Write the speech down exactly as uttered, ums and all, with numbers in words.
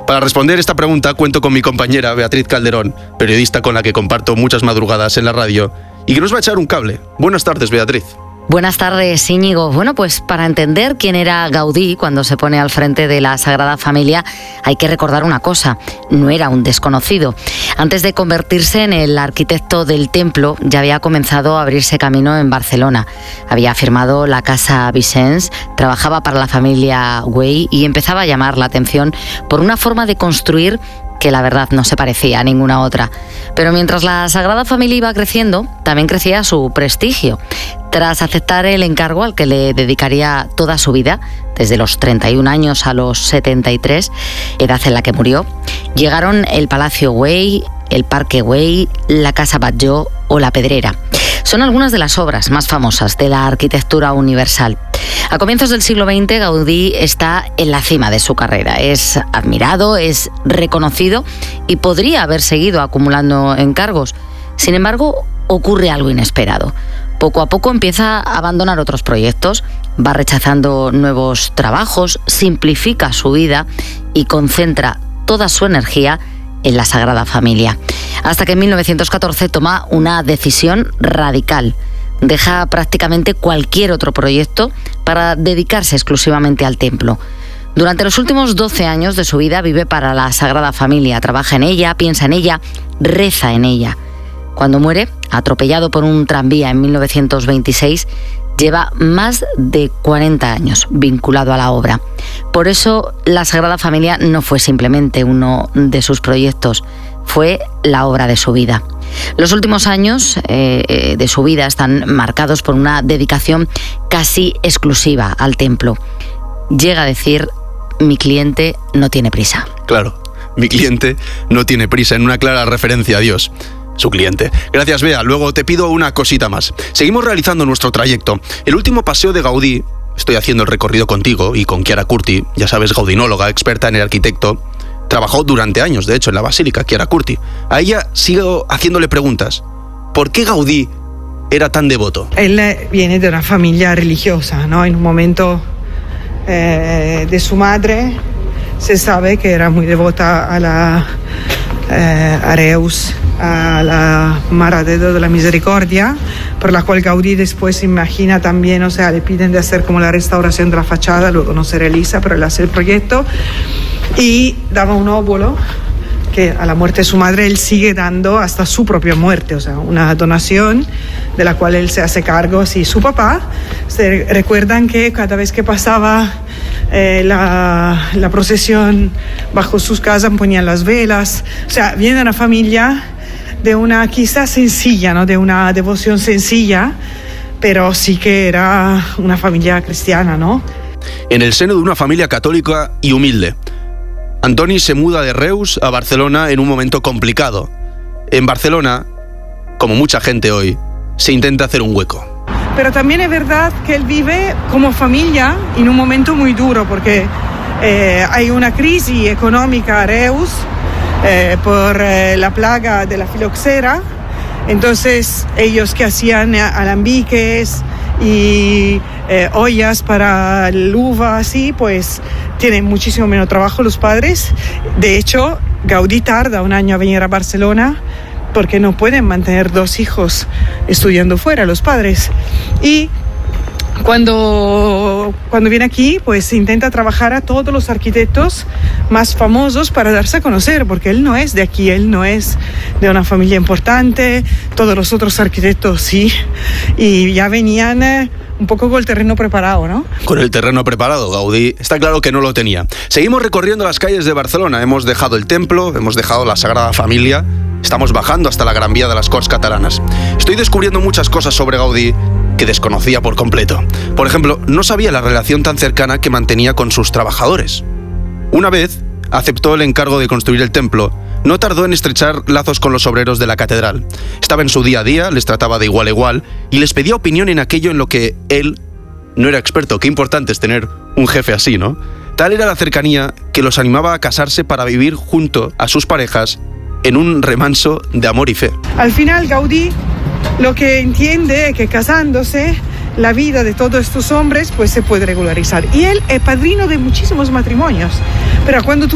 Para responder esta pregunta cuento con mi compañera Beatriz Calderón, periodista con la que comparto muchas madrugadas en la radio y que nos va a echar un cable. Buenas tardes, Beatriz. Buenas tardes, Íñigo. Bueno, pues para entender quién era Gaudí cuando se pone al frente de la Sagrada Familia, hay que recordar una cosa: no era un desconocido. Antes de convertirse en el arquitecto del templo, ya había comenzado a abrirse camino en Barcelona. Había firmado la Casa Vicens, trabajaba para la familia Güell y empezaba a llamar la atención por una forma de construir que la verdad no se parecía a ninguna otra. Pero mientras la Sagrada Familia iba creciendo, también crecía su prestigio. Tras aceptar el encargo al que le dedicaría toda su vida, desde los treinta y un años a los setenta y tres, edad en la que murió, llegaron el Palacio Güell, el Parque Güell, la Casa Batlló o la Pedrera. Son algunas de las obras más famosas de la arquitectura universal. A comienzos del siglo veinte, Gaudí está en la cima de su carrera. Es admirado, es reconocido y podría haber seguido acumulando encargos. Sin embargo, ocurre algo inesperado. Poco a poco empieza a abandonar otros proyectos, va rechazando nuevos trabajos, simplifica su vida y concentra toda su energía en la Sagrada Familia. Hasta que en mil novecientos catorce toma una decisión radical. Deja prácticamente cualquier otro proyecto para dedicarse exclusivamente al templo. Durante los últimos doce años de su vida vive para la Sagrada Familia, trabaja en ella, piensa en ella, reza en ella. Cuando muere, atropellado por un tranvía en mil novecientos veintiséis, lleva más de cuarenta años vinculado a la obra. Por eso, la Sagrada Familia no fue simplemente uno de sus proyectos, fue la obra de su vida. Los últimos años eh, de su vida están marcados por una dedicación casi exclusiva al templo. Llega a decir: mi cliente no tiene prisa. Claro, mi cliente no tiene prisa, en una clara referencia a Dios, su cliente. Gracias, Bea. Luego te pido una cosita más. Seguimos realizando nuestro trayecto. El último paseo de Gaudí, estoy haciendo el recorrido contigo y con Chiara Curti, ya sabes, gaudinóloga, experta en el arquitecto. Trabajó durante años, de hecho, en la Basílica, Chiara Curti. A ella sigo haciéndole preguntas. ¿Por qué Gaudí era tan devoto? Él viene de una familia religiosa, ¿no? En un momento eh, de su madre se sabe que era muy devota a la eh, a Reus, a la Madre de la Misericordia, por la cual Gaudí después imagina también, o sea, le piden de hacer como la restauración de la fachada, luego no se realiza, pero él hace el proyecto. Y daba un óvulo que a la muerte de su madre él sigue dando hasta su propia muerte, o sea, una donación de la cual él se hace cargo. Sí, su papá, se recuerdan que cada vez que pasaba eh, la, la procesión bajo sus casas ponían las velas, o sea, viene de una familia de una quizás sencilla, ¿no? De una devoción sencilla, pero sí que era una familia cristiana, ¿no? En el seno de una familia católica y humilde, Antoni se muda de Reus a Barcelona en un momento complicado. En Barcelona, como mucha gente hoy, se intenta hacer un hueco. Pero también es verdad que él vive como familia en un momento muy duro, porque eh, hay una crisis económica a Reus eh, por eh, la plaga de la filoxera. Entonces ellos que hacían alambiques y eh, ollas para el uva, así, pues tienen muchísimo menos trabajo los padres. De hecho, Gaudí tarda un año a venir a Barcelona porque no pueden mantener dos hijos estudiando fuera los padres. Y cuando, cuando viene aquí, pues intenta trabajar a todos los arquitectos más famosos para darse a conocer, porque él no es de aquí, él no es de una familia importante, todos los otros arquitectos sí, y ya venían eh, un poco con el terreno preparado, ¿no? Con el terreno preparado, Gaudí está claro que no lo tenía. Seguimos recorriendo las calles de Barcelona, hemos dejado el templo, hemos dejado la Sagrada Familia, estamos bajando hasta la Gran Vía de las Corts Catalanas. Estoy descubriendo muchas cosas sobre Gaudí que desconocía por completo. Por ejemplo, no sabía la relación tan cercana que mantenía con sus trabajadores. Una vez aceptó el encargo de construir el templo, no tardó en estrechar lazos con los obreros de la catedral. Estaba en su día a día, les trataba de igual a igual y les pedía opinión en aquello en lo que él no era experto. Qué importante es tener un jefe así, ¿no? Tal era la cercanía que los animaba a casarse para vivir junto a sus parejas en un remanso de amor y fe. Al final, Gaudí lo que entiende es que casándose la vida de todos estos hombres pues se puede regularizar. Y él es padrino de muchísimos matrimonios. Pero cuando tú